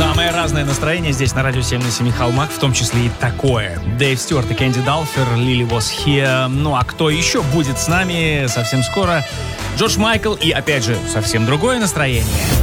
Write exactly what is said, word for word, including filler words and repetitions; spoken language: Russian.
Самое разное настроение здесь на Радио семь на семи холмах, в том числе и такое. Дэйв Стюарт и Кэнди Далфер, Lily Was Here. Ну а кто еще будет с нами совсем скоро? Джордж Майкл и, опять же, совсем другое настроение.